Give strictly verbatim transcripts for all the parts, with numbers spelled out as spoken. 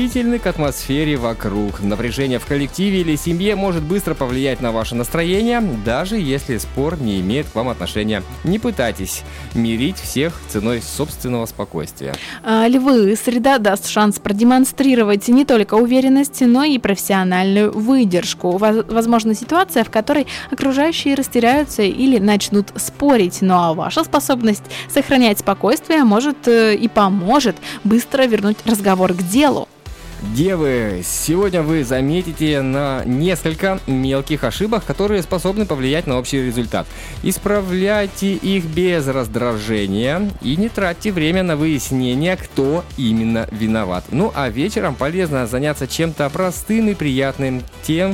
чувствительны к атмосфере вокруг. Напряжение в коллективе или семье может быстро повлиять на ваше настроение, даже если спор не имеет к вам отношения. Не пытайтесь мирить всех ценой собственного спокойствия. А, львы, среда даст шанс продемонстрировать не только уверенность, но и профессиональную выдержку. Возможно, ситуация, в которой окружающие растеряются или начнут спорить, ну а ваша способность сохранять спокойствие может э, и поможет быстро вернуть разговор к делу. Девы, сегодня вы заметите на несколько мелких ошибок, которые способны повлиять на общий результат. Исправляйте их без раздражения и не тратьте время на выяснение, кто именно виноват. Ну а вечером полезно заняться чем-то простым и приятным, тем,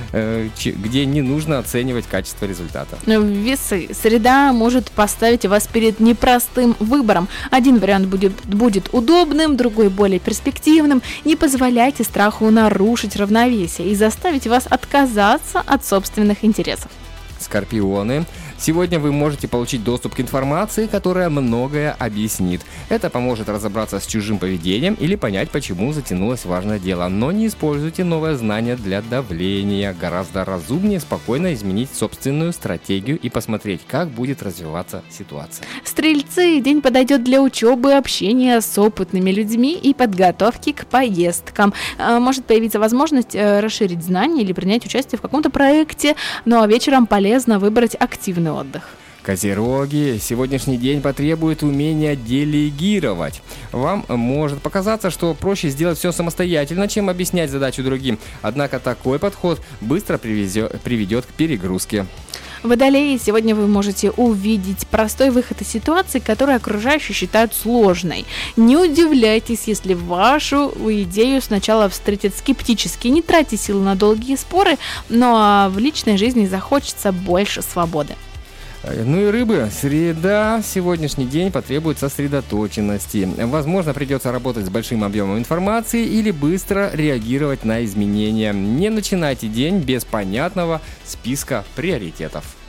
где не нужно оценивать качество результата. Весы. Среда может поставить вас перед непростым выбором. Один вариант будет, будет удобным, другой более перспективным. Не позволяйте страху нарушить равновесие и заставить вас отказаться от собственных интересов. Скорпионы. Сегодня вы можете получить доступ к информации, которая многое объяснит. Это поможет разобраться с чужим поведением или понять, почему затянулось важное дело. Но не используйте новое знание для давления. Гораздо разумнее спокойно изменить собственную стратегию и посмотреть, как будет развиваться ситуация. Стрельцы. День подойдет для учебы, общения с опытными людьми и подготовки к поездкам. Может появиться возможность расширить знания или принять участие в каком-то проекте. Ну а вечером полезно выбрать активный отдых. Козероги. Сегодняшний день потребует умения делегировать. Вам может показаться, что проще сделать все самостоятельно, чем объяснять задачу другим. Однако такой подход быстро привезет, приведет к перегрузке. Водолеи, сегодня вы можете увидеть простой выход из ситуации, которую окружающие считают сложной. Не удивляйтесь, если вашу идею сначала встретят скептически. Не тратьте силы на долгие споры, но в личной жизни захочется больше свободы. Ну и рыбы, среда, сегодняшний день потребует сосредоточенности. Возможно, придется работать с большим объемом информации или быстро реагировать на изменения. Не начинайте день без понятного списка приоритетов.